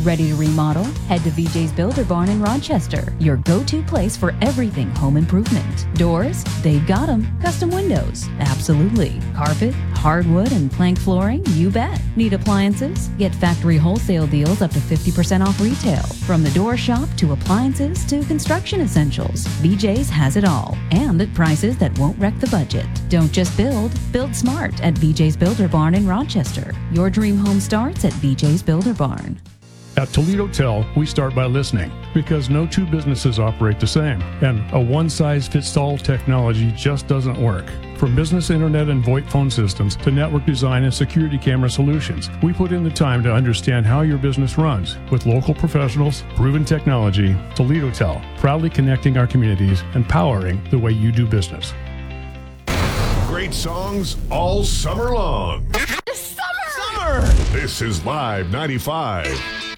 Ready to remodel? Head to VJ's Builder Barn in Rochester, your go-to place for everything home improvement. Doors? They've got them. Custom windows? Absolutely. Carpet, hardwood, and plank flooring? You bet. Need appliances? Get factory wholesale deals up to 50% off retail. From the door shop to appliances to construction essentials, VJ's has it all. And at prices that won't wreck the budget. Don't just build smart at VJ's Builder Barn in Rochester. Your dream home starts at VJ's Builder Barn. At Toledo Tel, we start by listening because no two businesses operate the same, and a one-size-fits-all technology just doesn't work. From business internet and VoIP phone systems to network design and security camera solutions, we put in the time to understand how your business runs. With local professionals, proven technology, Toledo Tel, proudly connecting our communities and powering the way you do business. Great songs all summer long. Summer! This is Live 95.